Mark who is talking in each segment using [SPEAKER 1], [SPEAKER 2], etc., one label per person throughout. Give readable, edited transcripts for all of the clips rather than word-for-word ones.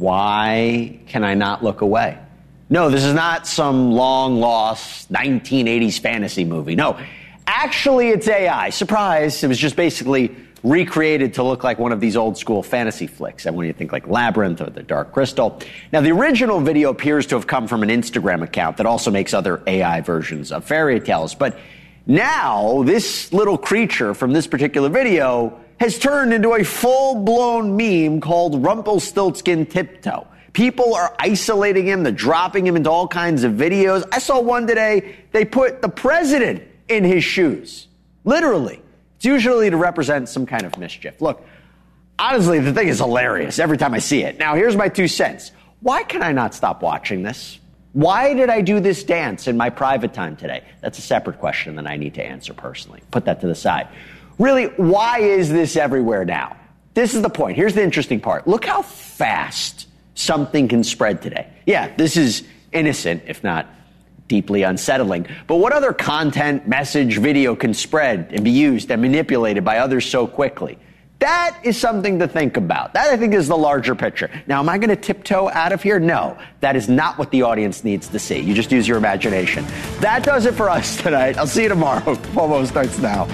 [SPEAKER 1] Why can I not look away? No, this is not some long-lost 1980s fantasy movie. No, actually it's AI. Surprise, it was just basically recreated to look like one of these old-school fantasy flicks. And when you think like Labyrinth or The Dark Crystal. Now, the original video appears to have come from an Instagram account that also makes other AI versions of fairy tales. But now, this little creature from this particular video has turned into a full-blown meme called Rumpelstiltskin Tiptoe. People are isolating him, they're dropping him into all kinds of videos. I saw one today, they put the president in his shoes. Literally. It's usually to represent some kind of mischief. Look, honestly, the thing is hilarious every time I see it. Now, here's my 2 cents. Why can I not stop watching this? Why did I do this dance in my private time today? That's a separate question that I need to answer personally. Put that to the side. Really, why is this everywhere now? This is the point. Here's the interesting part. Look how fast something can spread today. Yeah, this is innocent, if not deeply unsettling. But what other content, message, video can spread and be used and manipulated by others so quickly? That is something to think about. That, I think, is the larger picture. Now, am I going to tiptoe out of here? No, that is not what the audience needs to see. You just use your imagination. That does it for us tonight. I'll see you tomorrow. Cuomo starts now.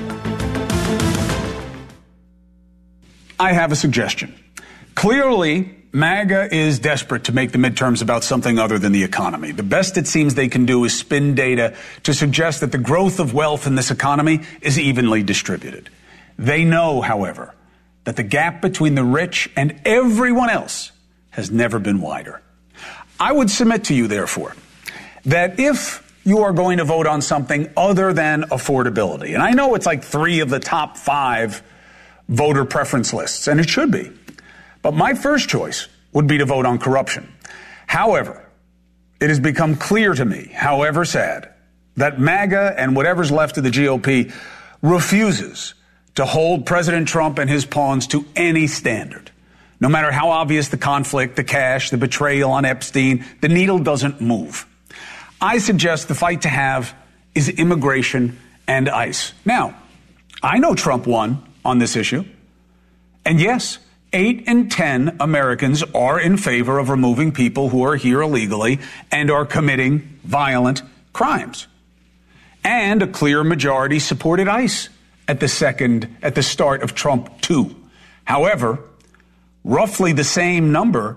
[SPEAKER 2] I have a suggestion. Clearly, MAGA is desperate to make the midterms about something other than the economy. The best it seems they can do is spin data to suggest that the growth of wealth in this economy is evenly distributed. They know, however, that the gap between the rich and everyone else has never been wider. I would submit to you, therefore, that if you are going to vote on something other than affordability, and I know it's like 3 of the top 5 voter preference lists, and it should be, but my first choice would be to vote on corruption. However, it has become clear to me, however sad, that MAGA and whatever's left of the GOP refuses to hold President Trump and his pawns to any standard. No matter how obvious the conflict, the cash, the betrayal on Epstein, the needle doesn't move. I suggest the fight to have is immigration and ICE. Now, I know Trump won on this issue. And yes, 8 in 10 Americans are in favor of removing people who are here illegally and are committing violent crimes. And a clear majority supported ICE at the start of Trump 2. However, roughly the same number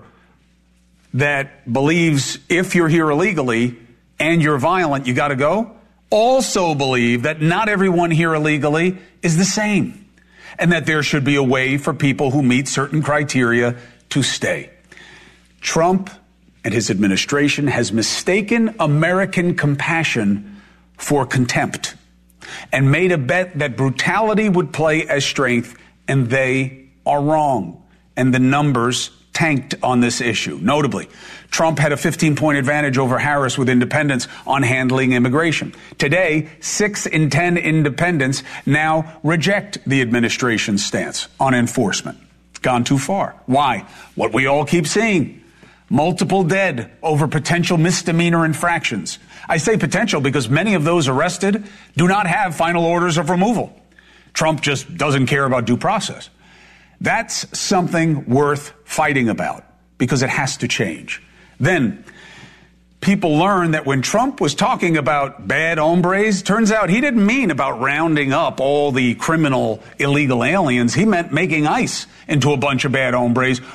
[SPEAKER 2] that believes if you're here illegally and you're violent, you got to go, also believe that not everyone here illegally is the same, and that there should be a way for people who meet certain criteria to stay. Trump and his administration has mistaken American compassion for contempt and made a bet that brutality would play as strength, and they are wrong. And the numbers tanked on this issue. Notably, Trump had a 15-point advantage over Harris with independents on handling immigration. Today, 6 in 10 independents now reject the administration's stance on enforcement. Gone too far. Why? What we all keep seeing. Multiple dead over potential misdemeanor infractions. I say potential because many of those arrested do not have final orders of removal. Trump just doesn't care about due process. That's something worth fighting about because it has to change. Then people learn that when Trump was talking about bad hombres, turns out he didn't mean about rounding up all the criminal illegal aliens. He meant making ICE into a bunch of bad hombres